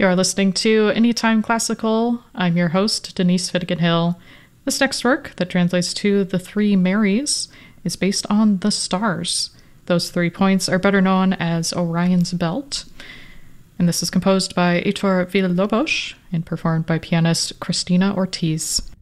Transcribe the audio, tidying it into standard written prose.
You're listening to Anytime Classical. I'm your host, Denise Finnegan-Hill. This next work, that translates to The Three Marys, is based on the stars. Those 3 points are better known as Orion's Belt. And this is composed by Heitor Villa-Lobos and performed by pianist Cristina Ortiz.